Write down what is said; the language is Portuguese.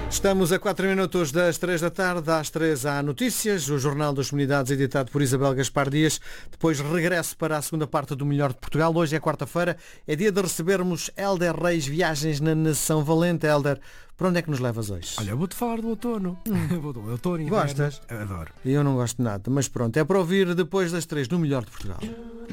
Estamos a 4 minutos das 3 da tarde, às 3 há notícias, o Jornal das Comunidades editado por Isabel Gaspar Dias, depois regresso para a segunda parte do Melhor de Portugal. Hoje é quarta-feira, é dia de recebermos Hélder Reis, Viagens na Nação Valente. Hélder, para onde é que nos levas hoje? Olha, vou-te falar do outono. Do outono e Gostas? Adoro. Eu não gosto de nada, mas pronto, é para ouvir depois das 3 no Melhor de Portugal.